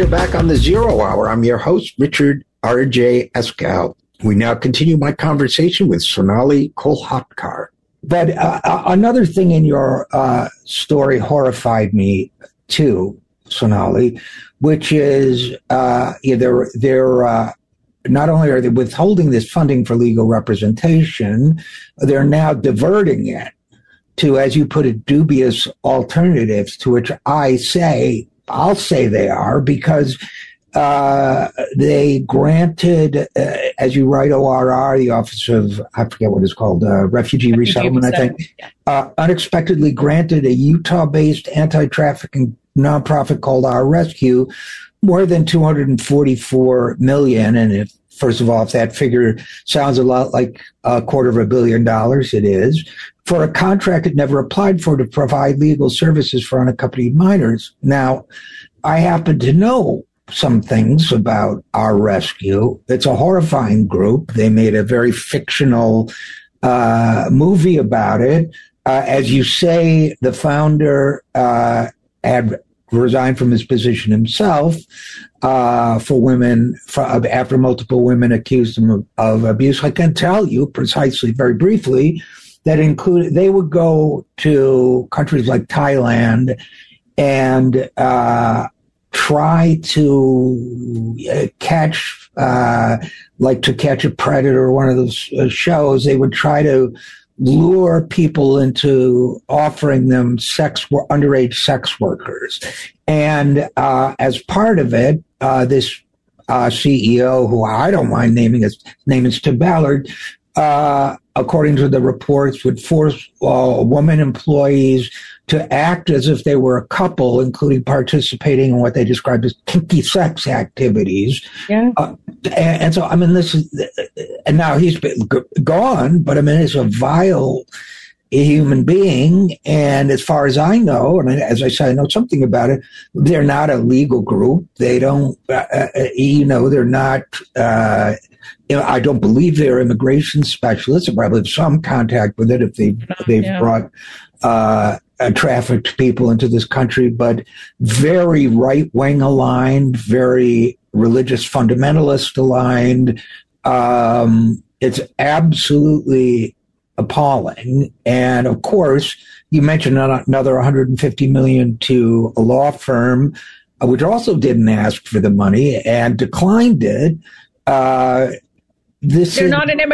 you're back on the Zero Hour. I'm your host, Richard R.J. Escal. We now continue my conversation with Sonali Kolhatkar. But another thing in your story horrified me too, Sonali, which is they're not only are they withholding this funding for legal representation, they're now diverting it to, as you put it, dubious alternatives, to which I'll say they are, because they granted, as you write, ORR, the Office of, I forget what it's called, Refugee Resettlement, I think, unexpectedly granted a Utah-based anti-trafficking nonprofit called Our Rescue more than $244 million. And first of all, if that figure sounds a lot like $250 million, it is, for a contract it never applied for, to provide legal services for unaccompanied minors. Now, I happen to know some things about Our Rescue. It's a horrifying group. They made a very fictional movie about it. As you say, the founder had resigned from his position himself after multiple women accused him of abuse. I can tell you precisely, very briefly, that they would go to countries like Thailand and try to catch a predator, one of those shows. They would try to lure people into offering them underage sex workers. And as part of it, this CEO, who I don't mind naming, his name is Tim Ballard, according to the reports, would force woman employees to act as if they were a couple, including participating in what they described as kinky sex activities. Yeah. And so, I mean, this is, and now he's been gone, but I mean, it's a vile human being. And as far as I know, and as I said, I know something about it, they're not a legal group. They don't, they're not, I don't believe they're immigration specialists. They probably have some contact with it if they've brought trafficked people into this country, but very right-wing aligned, very religious fundamentalist aligned. It's absolutely appalling. And of course, you mentioned another $150 million to a law firm, which also didn't ask for the money and declined it. They're not an